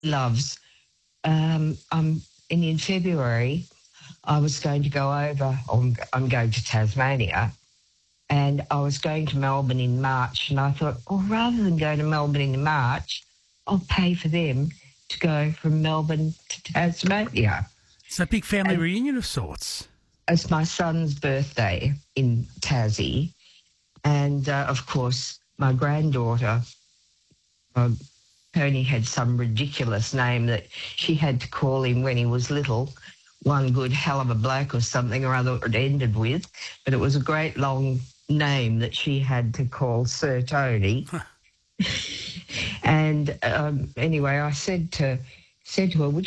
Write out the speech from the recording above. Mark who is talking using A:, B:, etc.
A: loves. In February, I was going to go over, I'm going to Tasmania, and I was going to Melbourne in March, and I thought, oh, rather than go to Melbourne in March, I'll pay for them to go from Melbourne to Tasmania.
B: So a big family
A: And
B: reunion of sorts.
A: it's my son's birthday in Tassie, and of course, my granddaughter, Tony, had some ridiculous name that she had to call him when he was little. One good hell of a bloke or something or other it ended with, but it was a great long name that she had to call Sir Tony. And anyway, I said to her, would